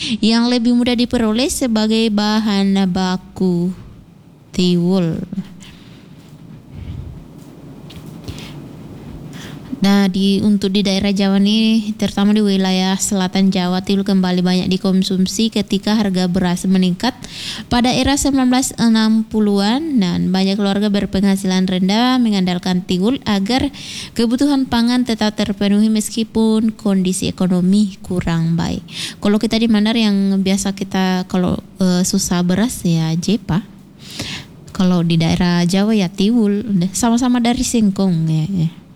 yang lebih mudah diperoleh sebagai bahan baku tiwul. Nah, untuk di daerah Jawa nih, terutama di wilayah selatan Jawa, tiwul kembali banyak dikonsumsi ketika harga beras meningkat pada era 1960-an, dan banyak keluarga berpenghasilan rendah mengandalkan tiwul agar kebutuhan pangan tetap terpenuhi meskipun kondisi ekonomi kurang baik. Kalau kita di Mandar yang biasa kita kalau susah beras ya jepa. Kalau di daerah Jawa ya tiwul, sama-sama dari singkong ya.